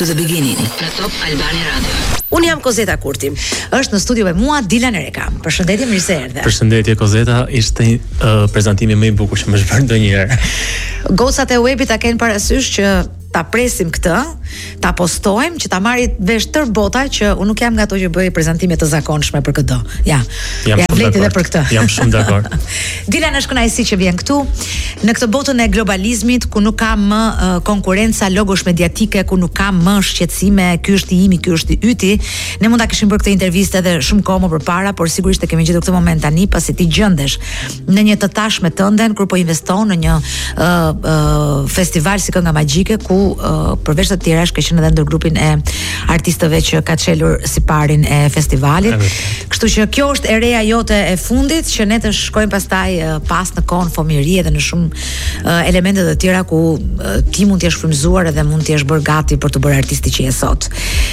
to the beginning në Top Albania Radio. Unë jam Kozeta Kurti. Është në studio me mua Dilan Ereka. Përshëndetje, mirë se erdhe. Përshëndetje Kozeta, ishte prezantimi më i bukur që më shbërë ndonjëherë. Gocat e webit ta kenë parasysh që ta presim këtë, ta postojmë, që ta marri vesh tër bota që unë nuk jam nga ato që bëj prezantime të zakonshme për këtë. Ja vlet edhe për këtë. Jam shumë dakord. Dilan, është kënaqësi që vjen këtu në këtë botën e globalizmit ku nuk ka më konkurrenca logosh mediatike, ku nuk ka më shqetësime, ky është i imi, ky është i yti. Ne mund ta kishim bërë këtë intervistë edhe shumë kohë më përpara, por sigurisht e kemi gjetur këtë moment tani pasi ti gjendesh në një të tashme tënden kur po investon në një festival si Kënga Magjike ku përveç të tjera është qenë edhe ndër grupin e artistëve që ka çelur si parin e festivalit. Kështu që kjo është e reja jote e fundit që ne të shkojmë pastaj pas në kohën fëmijëri edhe në shumë elemente të tjera ku ti mund të jesh frymëzuar edhe mund të jesh bërë gati për të bërë artisti që je sot.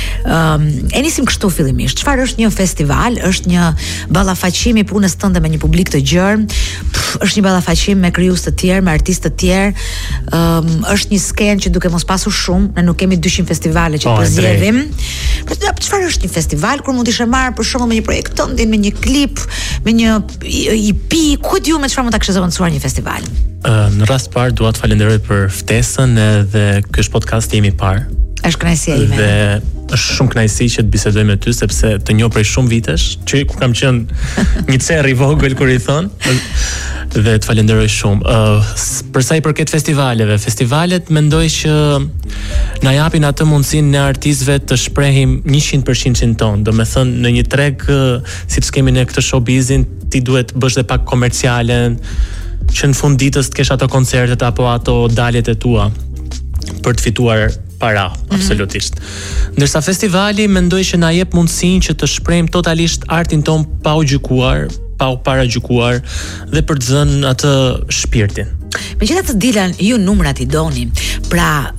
E nisim kështu fillimisht. Çfarë është një festival? Është një ballafaqim i punës tënde me një publik të gjerë. Është një ballafaqim me krijues të tjerë, me artistë të tjerë. Është një skenë që duke mos pasur shumë, ne nuk kemi 200 festivale që përzjedhim. Çfarë është një festival? Kur mund të ishe marrë për shembull me një projekt tëndin, me një klip, me një EP, ku diu me çfarë mund ta kishte zëvendësuar një festival? Në rast parë dua të falenderoj për ftesën edhe ky është podcasti im i parë. Është kënaqësia ime. Dhe është shumë kënaqësi që të bisedoj me ty sepse të njoh prej shumë vitesh, që kur kam qenë një cerr i vogël kur i thon, dhe të falenderoj shumë. Për sa i përket festivaleve, festivalet mendoj që na japin atë mundësinë ne artistëve të shprehim 100% tonë. Domethënë në një treg siç kemi ne këtë showbizin, ti duhet bësh dhe pak komercialen, që në fund ditës të kesh ato koncertet apo ato daljet e tua për të fituar para, absolutisht. Ndërsa festivali mendoj që na jep mundësinë që të shprehim totalisht artin ton pa u gjykuar, pa u paragjykuar dhe për të dhënë atë shpirtin. Megjithatë, Dilan, ju numrat i doni. Pra,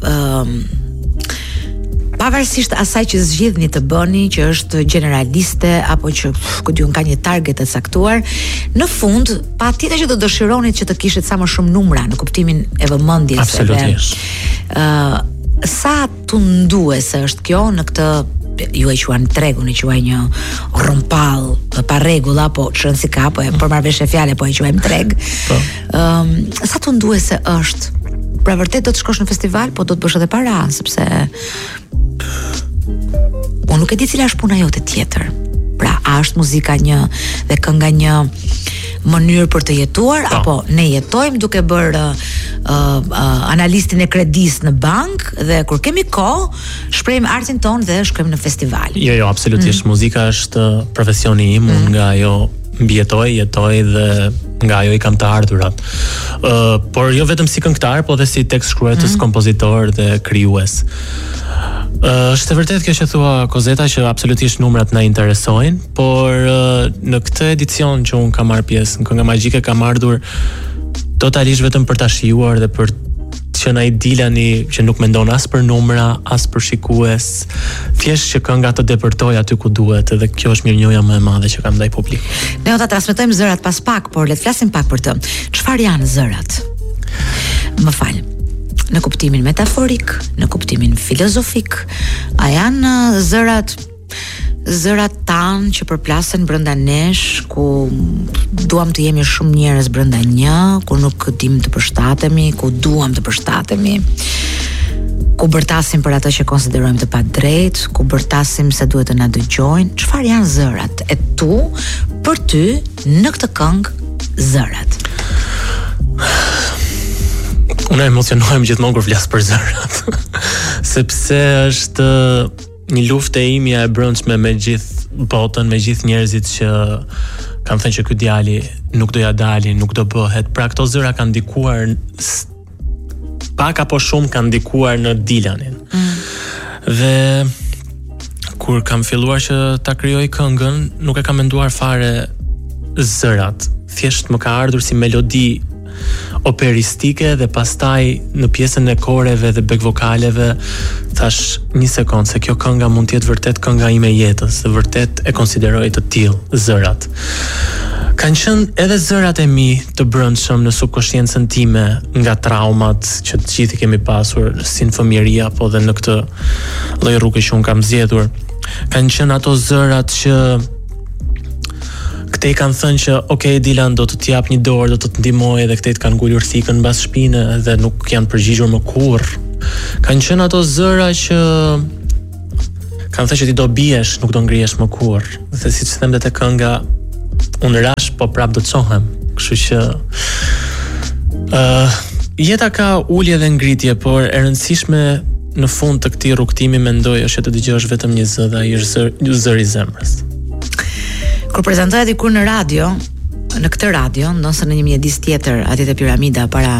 pavarësisht asaj që zgjidhni të bëni, që është generaliste apo që ka një target të caktuar, në fund patjetër që do dëshironit që të kishit sa më shumë numra në kuptimin e vëmendjes. Absolutisht. Sa tunduese është kjo në këtë, ju e quan tregun, e quaj një rrumpall pa rregulla, po çon si ka, po për marrëveshje fjale, po e quajmë treg. Sa tunduese është? Pra vërtet do të shkosh në festival, po do të bësh edhe para, sepse unë nuk e di cila është puna jote tjetër. Pra, a është muzika një dhe kënga një mënyrë për të jetuar, apo ne jetojmë duke bërë analistin e kredis në bank dhe kur kemi kohë, shprehim artin ton dhe shkojmë në festival. Jo, absolutisht. Muzika është profesioni im, unë nga ajo jetoj dhe nga ajo i kam të ardhurat. Por jo vetëm si këngëtar, po dhe si tekst shkruetës, kompozitor dhe krijues. Është e vërtet kjo që thua Kozeta që absolutisht numrat na interesojnë, por në këtë edicion që unë kam marrë pjesë në Kënga Magjike kam ardhur totalisht vetëm për ta shijuar dhe për që na i Dilani që nuk mendon as për numra, as për shikues, thjesht që kënga të depërtoj aty ku duhet, dhe kjo është mirënjohja më e madhe që kam ndaj publikut. Ne do ta transmetojmë zërat pas pak, por le të flasim pak për të. Çfarë janë zërat? Më fal. Në kuptimin metaforik, në kuptimin filozofik, a janë zërat tanë që përplasen brenda nesh, ku duam të jemi shumë njerëz brenda një, ku nuk dim të përshtatemi, ku duam të përshtatemi, ku bërtasim për ato që konsiderojmë të padrejt, ku bërtasim se duhet të na dëgjojnë. Çfarë janë zërat e tu për ty në këtë këngë zërat? Unë emocionohem gjithmonë kur flas për zërat. Sepse është një luftë e imja e brendshme me gjithë botën, me gjithë njerëzit që kanë thënë që ky djali nuk do ja dalin, nuk do bëhet. Pra këto zëra kanë ndikuar pak apo shumë kanë ndikuar në Dilanin. Dhe kur kam filluar që ta krijoj këngën, nuk e kam menduar fare zërat. Thjesht më ka ardhur si melodi operistike dhe pastaj në pjesën e koreve dhe back vokaleve thash një sekond se kjo kënga mund të jetë vërtet kënga ime e jetës, se vërtet e konsideroj të tillë zërat. Kanë qenë edhe zërat e mi të brendshëm në subkonsciencën time nga traumat që të gjithë kemi pasur si në fëmijëri apo dhe në këtë lloj rruge që un kam zgjedhur. Kanë qenë ato zërat që këtej kanë thënë që okay Dilan do të t'jap një dorë, do të të ndihmoj dhe këtej kanë ngulur thikën mbas shpinë dhe nuk janë përgjigjur më kurrë. Kanë qenë ato zëra që kanë thënë që ti do biesh, nuk do ngrihesh më kurrë. Dhe siç them te kënga, unë rash po prap do të çohem. Kështu që jeta ka ulje dhe ngritje, por e rëndësishme në fund të këtij rrugtimi mendoj është që të dëgjosh vetëm një zë dhe ai është zëri i zemrës. Kur prezantoja dikur në radio, në këtë radio, ndoshta në një mjedis tjetër atje te Piramida para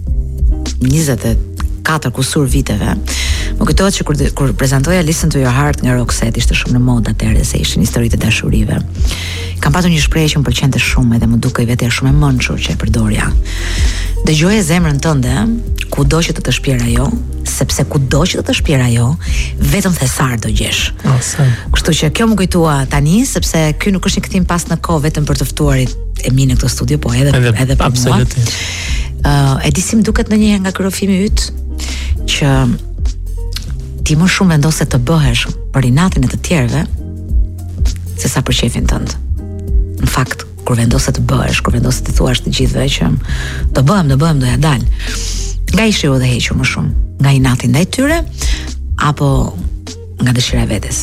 24 kusur viteve, më kujtohet që kur prezantoja Listen to Your Heart nga Roxette, ishte shumë në modë atëherë se ishin histori të dashurive. Kam pasur një shprehje që më pëlqente shumë edhe më dukej vetë shumë e mençur që e përdorja. Dëgjoje zemrën tënde, kudo që të shpier ajo, sepse kudo që të shpier ajo, vetëm thesar do gjesh. Kështu që kjo më kujtua tani, sepse ky nuk është një kthim pas në kohë vetëm për të ftuarit e mi në këtë studio, po edhe për mua. E di si më duket ndonjëherë nga kryofimi yt që ti më shumë vendose të bëhesh për inatin e të tjerëve se sa për shefin tënd. Në fakt, kur vendose të bëhesh, kur vendose të thuash të gjithëve që do bëhem, do ja dal. Nga i shiu dhe hequr më shumë, nga inati ndaj tyre apo nga dëshira e vetes.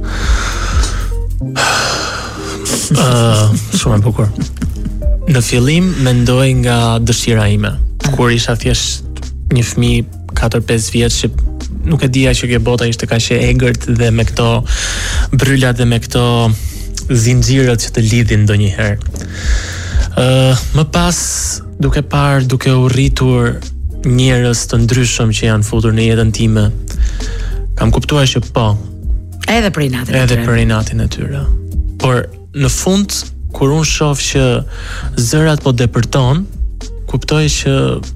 Shumë e bukur. Në fillim mendoj nga dëshira ime. Kur isha thjesht një fëmijë 4-5 vjeç që nuk e dija që kjo bota ishte kaq e egërt dhe me këto brylat dhe me këto zinxhirët që të lidhin ndonjëherë. Më pas, duke u rritur njerëz të ndryshëm që janë futur në jetën time, kam kuptuar që po, edhe për inatin e tyre. Por në fund, kur unë shoh që zërat po depërton, kuptoj që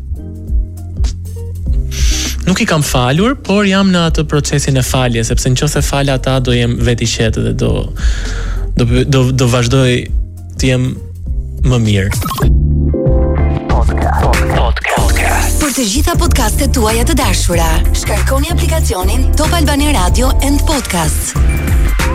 nuk i kam falur, por jam në atë procesin e faljes, sepse nëse fal ata do jem vetë i qetë dhe do vazhdoj të jem më mirë. Për të gjitha podcastet tuaja të dashura, shkarkoni aplikacionin Top Albania Radio and Podcasts.